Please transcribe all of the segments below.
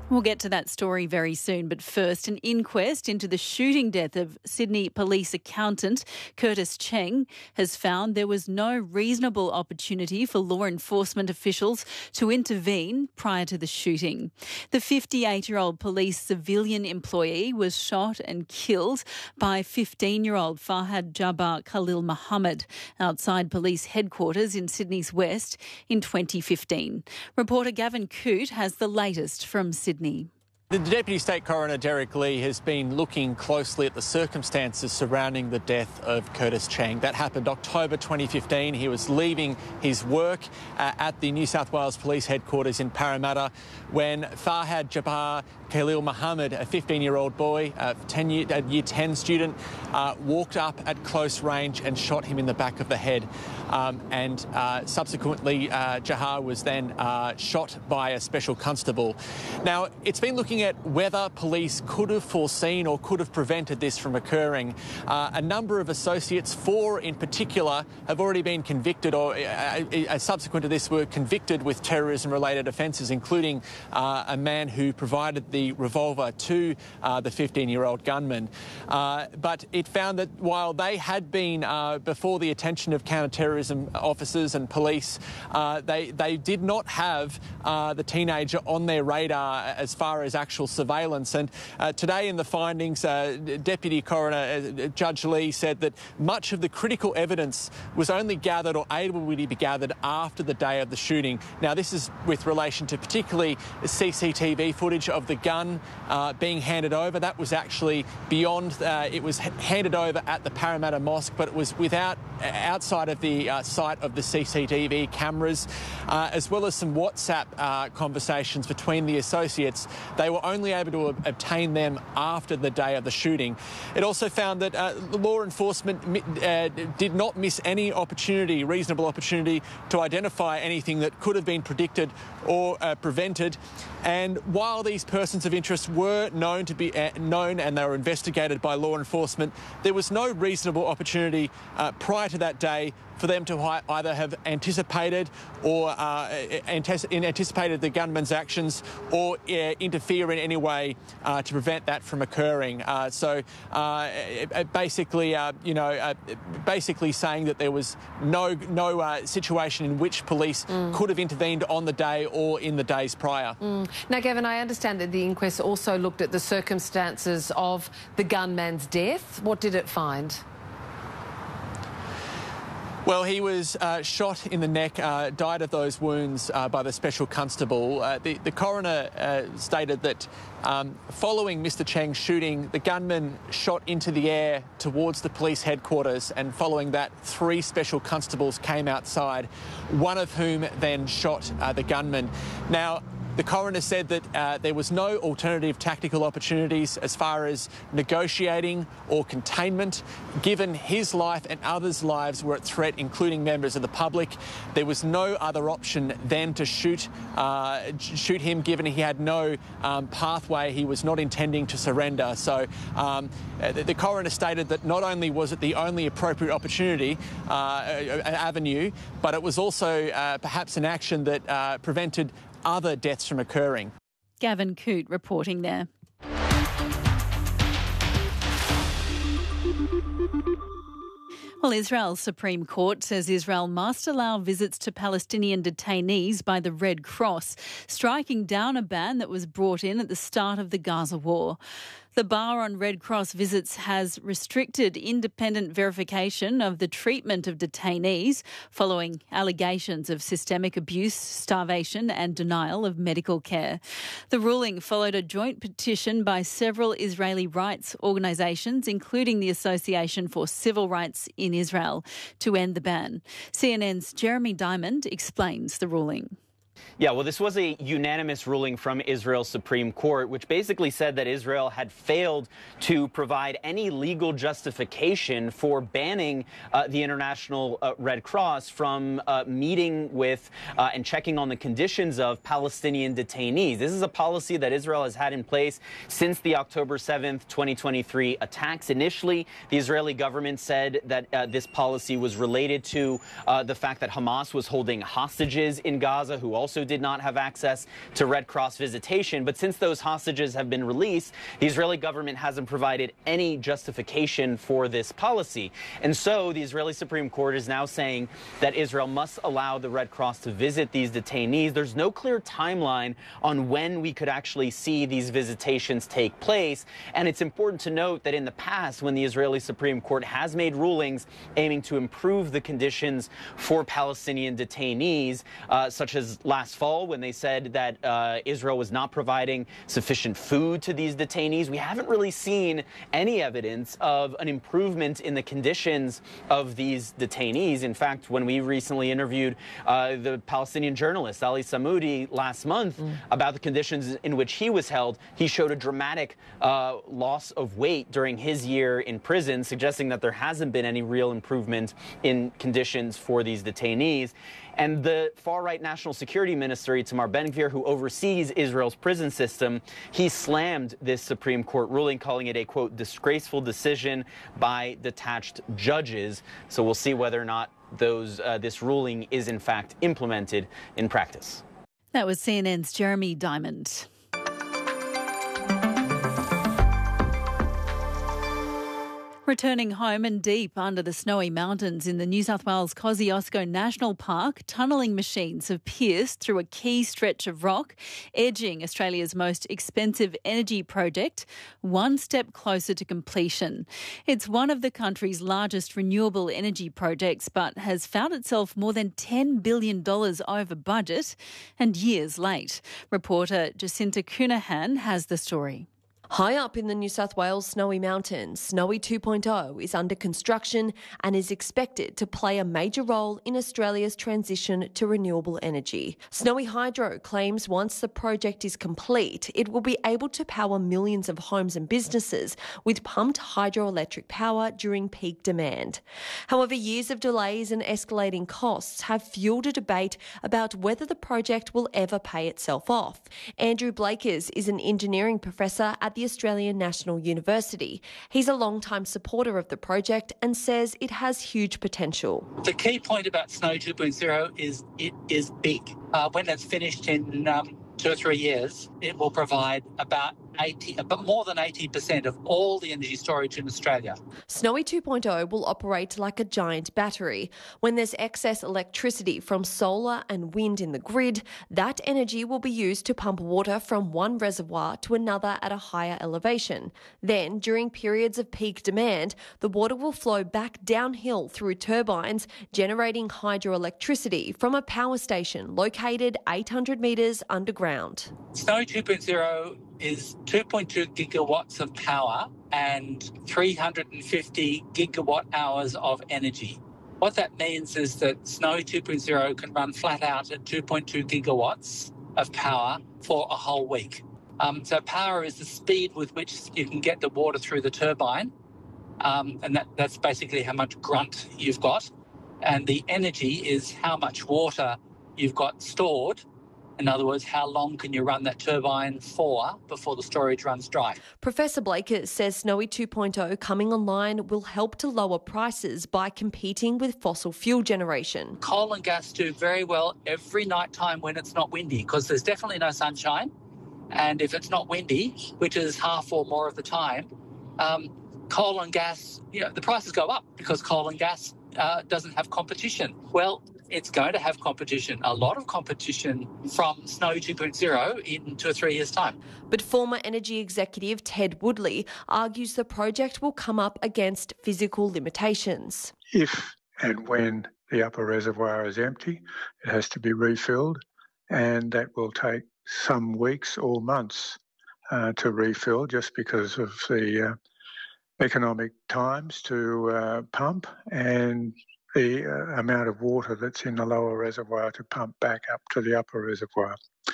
We'll get to that story very soon, but first, an inquest into the shooting death of Sydney police accountant Curtis Cheng has found there was no reasonable opportunity for law enforcement officials to intervene prior to the shooting. The 58-year-old police civilian employee was shot and killed by 15-year-old Farhad Jabbar Khalil Muhammad outside police headquarters in Sydney's West in 2015. Reporter Gavin Coote has the latest from Sydney. The Deputy State Coroner Derek Lee has been looking closely at the circumstances surrounding the death of Curtis Cheng. That happened October 2015. He was leaving his work at the New South Wales Police Headquarters in Parramatta when Farhad Jabbar Khalil Muhammad, a 15-year-old boy, a Year 10 student, walked up at close range and shot him in the back of the head. Subsequently, Jabbar was then shot by a special constable. Now, it's been looking at whether police could have foreseen or could have prevented this from occurring. A number of associates, 4 in particular, have already been convicted or subsequent to this were convicted with terrorism-related offences, including a man who provided the revolver to the 15-year-old gunman. But it found that while they had been before the attention of counter-terrorism officers and police, they did not have the teenager on their radar as far as actual surveillance. And today in the findings, Deputy Coroner Judge Lee said that much of the critical evidence was only gathered or able to be gathered after the day of the shooting. Now, this is with relation to particularly CCTV footage of the gun being handed over. That was actually beyond, it was handed over at the Parramatta Mosque, but it was outside of the sight of the CCTV cameras, as well as some WhatsApp conversations between the associates. They were only able to obtain them after the day of the shooting. It also found that law enforcement did not miss any opportunity, reasonable opportunity, to identify anything that could have been predicted or prevented. And while these persons of interest were known to be known and they were investigated by law enforcement, there was no reasonable opportunity prior to that day for them to either have anticipated or anticipated the gunman's actions or interfere in any way to prevent that from occurring. Basically saying that there was no situation in which police could have intervened on the day or in the days prior. Now, Gavin, I understand that the inquest also looked at the circumstances of the gunman's death. What did it find? Well, he was shot in the neck, died of those wounds by the special constable. The coroner stated that following Mr Cheng's shooting, the gunman shot into the air towards the police headquarters, and following that, 3 special constables came outside, one of whom then shot the gunman. Now, the coroner said that there was no alternative tactical opportunities as far as negotiating or containment. Given his life and others' lives were at threat, including members of the public, there was no other option than to shoot him, given he had no pathway. He was not intending to surrender. So the coroner stated that not only was it the only appropriate opportunity, avenue, but it was also perhaps an action that prevented other deaths from occurring. Gavin Coote reporting there. Well, Israel's Supreme Court says Israel must allow visits to Palestinian detainees by the Red Cross, striking down a ban that was brought in at the start of the Gaza war. The bar on Red Cross visits has restricted independent verification of the treatment of detainees following allegations of systemic abuse, starvation and denial of medical care. The ruling followed a joint petition by several Israeli rights organisations, including the Association for Civil Rights in Israel, to end the ban. CNN's Jeremy Diamond explains the ruling. Yeah, well, this was a unanimous ruling from Israel's Supreme Court, which basically said that Israel had failed to provide any legal justification for banning the International Red Cross from meeting with and checking on the conditions of Palestinian detainees. This is a policy that Israel has had in place since the October 7th, 2023 attacks. Initially, the Israeli government said that this policy was related to the fact that Hamas was holding hostages in Gaza who also also did not have access to Red Cross visitation. But since those hostages have been released, the Israeli government hasn't provided any justification for this policy. And so the Israeli Supreme Court is now saying that Israel must allow the Red Cross to visit these detainees. There's no clear timeline on when we could actually see these visitations take place. And it's important to note that in the past, when the Israeli Supreme Court has made rulings aiming to improve the conditions for Palestinian detainees, such as last fall when they said that Israel was not providing sufficient food to these detainees, we haven't really seen any evidence of an improvement in the conditions of these detainees. In fact, when we recently interviewed the Palestinian journalist Ali Samoudi last month about the conditions in which he was held, he showed a dramatic loss of weight during his year in prison, suggesting that there hasn't been any real improvement in conditions for these detainees. And the far-right National Security Minister, Itamar Ben-Gvir, who oversees Israel's prison system, he slammed this Supreme Court ruling, calling it a, quote, disgraceful decision by detached judges. So we'll see whether or not this ruling is, in fact, implemented in practice. That was CNN's Jeremy Diamond. Returning home and deep under the snowy mountains in the New South Wales Kosciuszko National Park, tunnelling machines have pierced through a key stretch of rock, edging Australia's most expensive energy project one step closer to completion. It's one of the country's largest renewable energy projects, but has found itself more than $10 billion over budget and years late. Reporter Jacinta Cunahan has the story. High up in the New South Wales Snowy Mountains, Snowy 2.0 is under construction and is expected to play a major role in Australia's transition to renewable energy. Snowy Hydro claims once the project is complete, it will be able to power millions of homes and businesses with pumped hydroelectric power during peak demand. However, years of delays and escalating costs have fuelled a debate about whether the project will ever pay itself off. Andrew Blakers is an engineering professor at the Australian National University. He's a long-time supporter of the project and says it has huge potential. The key point about Snow 2.0 is it is big. When it's finished in 2 or 3 years, it will provide but more than 80% of all the energy storage in Australia. Snowy 2.0 will operate like a giant battery. When there's excess electricity from solar and wind in the grid, that energy will be used to pump water from one reservoir to another at a higher elevation. Then, during periods of peak demand, the water will flow back downhill through turbines, generating hydroelectricity from a power station located 800 metres underground. Snow 2.0 is 2.2 gigawatts of power and 350 gigawatt hours of energy. What that means is that Snow 2.0 can run flat out at 2.2 gigawatts of power for a whole week. So power is the speed with which you can get the water through the turbine, and that's basically how much grunt you've got. And the energy is how much water you've got stored. In other words, how long can you run that turbine for before the storage runs dry? Professor Blakers says Snowy 2.0 coming online will help to lower prices by competing with fossil fuel generation. Coal and gas do very well every night time when it's not windy, because there's definitely no sunshine. And if it's not windy, which is half or more of the time, coal and gas, the prices go up because coal and gas doesn't have competition. Well, it's going to have competition, a lot of competition from Snow 2.0 in 2 or 3 years' time. But former energy executive Ted Woodley argues the project will come up against physical limitations. If and when the upper reservoir is empty, it has to be refilled, and that will take some weeks or months to refill just because of the economic times to pump and the amount of water that's in the lower reservoir to pump back up to the upper reservoir.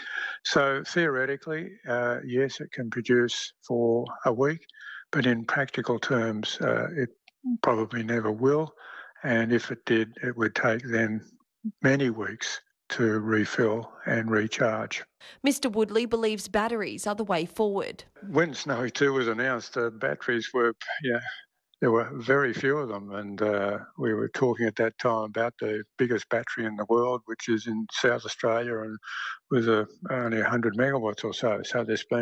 So theoretically, yes, it can produce for a week, but in practical terms, it probably never will. And if it did, it would take then many weeks to refill and recharge. Mr Woodley believes batteries are the way forward. When Snowy 2 was announced, batteries were there were very few of them, and we were talking at that time about the biggest battery in the world, which is in South Australia and was only 100 megawatts or so. So there's been